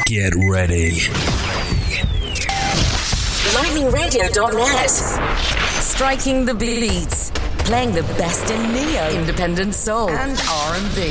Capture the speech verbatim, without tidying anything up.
Get ready. lightning radio dot net. Striking the beats. Playing the best in neo, independent soul, and R and B.